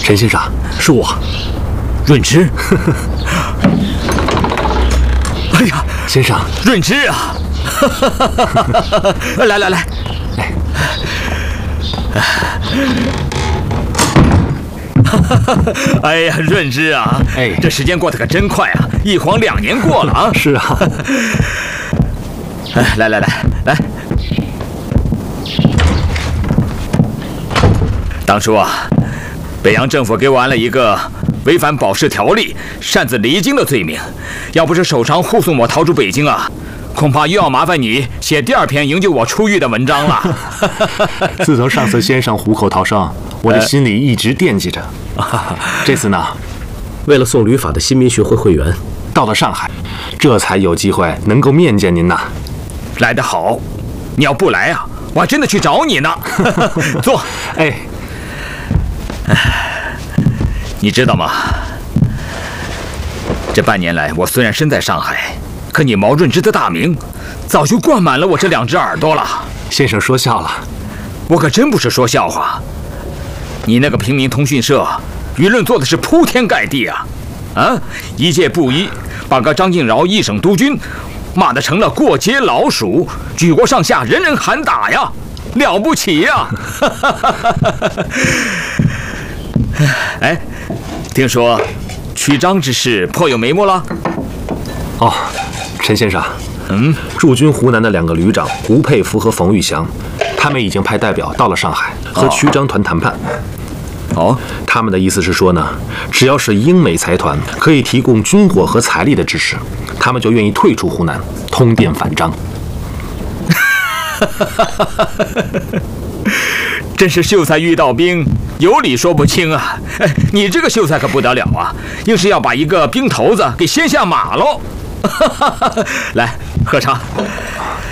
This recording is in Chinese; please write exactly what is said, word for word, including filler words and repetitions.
陈先生， 是我，润之。哎呀， 先生， 润之啊！来来来， 哎， 哎呀，润之啊， 哎， 这时间过得可真快啊，一晃两年过了啊。 是啊。 哎，来来来来，当初啊，北洋政府给我安了一个违反保释条例、擅自离京的罪名，要不是手长护送我逃出北京啊，恐怕又要麻烦你写第二篇营救我出狱的文章了。 自从上次先生虎口逃生，我的心里一直惦记着。这次呢， 为了送旅法的新民学会会员， 到了上海，这才有机会能够面见您呐。 来得好，你要不来啊，我还真的去找你呢。坐。 哎， 你知道吗？这半年来，我虽然身在上海，可你毛润之的大名早就灌满了我这两只耳朵了。 先生说笑了， 我可真不是说笑话。你那个平民通讯社，舆论做的是铺天盖地啊！啊，一介布衣，把个张敬尧一省督军骂得成了过街老鼠，举国上下人人喊打呀，了不起呀！哎，听说曲张之事颇有眉目了。 哦，陈先生， 嗯， 驻军湖南的两个旅长吴佩孚和冯玉祥，他们已经派代表到了上海，和曲张团谈判。 哦， 他们的意思是说呢，只要是英美财团可以提供军火和财力的支持，他们就愿意退出湖南，通电反张。 真是秀才遇到兵，有理说不清啊！哎，你这个秀才可不得了啊，硬是要把一个兵头子给掀下马喽！来，喝茶。